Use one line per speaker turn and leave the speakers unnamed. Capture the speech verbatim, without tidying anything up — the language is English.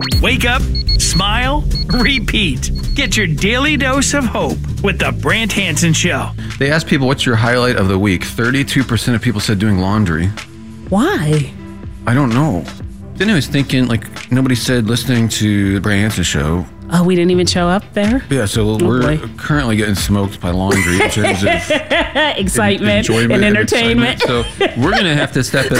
Wake up, smile, repeat. Get your daily dose of hope with the Brant Hansen Show.
They asked people, what's your highlight of the week? thirty-two percent of people said doing laundry.
Why?
I don't know. Then I was thinking, like, nobody said listening to the Brant Hansen Show.
Oh, we didn't even show up there?
Yeah, so
oh,
we're
boy.
currently getting smoked by laundry in terms of
excitement
enjoyment
and entertainment.
And excitement. So we're going to have to step it